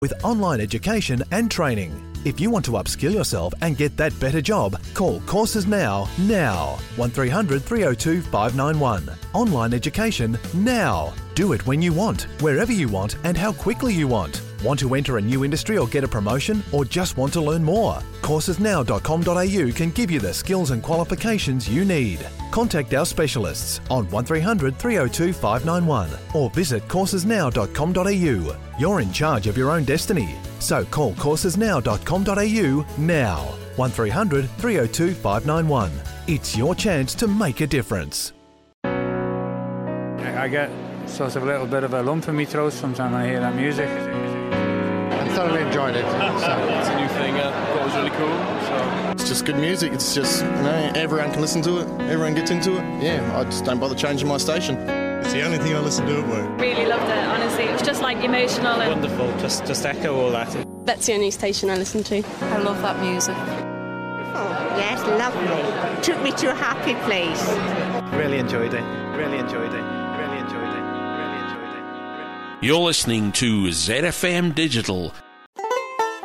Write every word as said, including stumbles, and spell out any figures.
with online education and training. If you want to upskill yourself and get that better job, call Courses Now, now. one three hundred, three oh two, five nine one. Online education now. Do it when you want, wherever you want and how quickly you want. Want to enter a new industry or get a promotion, or just want to learn more? courses now dot com dot a u can give you the skills and qualifications you need. Contact our specialists on one three hundred, three oh two, five nine one or visit courses now dot com dot a u. You're in charge of your own destiny, so call courses now dot com dot a u now. one three hundred, three oh two, five nine one. It's your chance to make a difference. I get sort of a little bit of a lump in my throat sometimes when I hear that music. I thoroughly enjoyed it. So. It's a new thing. I thought it was really cool. So. It's just good music. It's just, you know, everyone can listen to it. Everyone gets into it. Yeah, I just don't bother changing my station. It's the only thing I listen to at work. Really loved it, honestly. It was just like emotional. And wonderful. Just, just echo all that. That's the only station I listen to. I love that music. Oh, yes, lovely. Took me to a happy place. Really enjoyed it. Really enjoyed it. Really enjoyed it. Really enjoyed it. You're listening to Z F M Digital.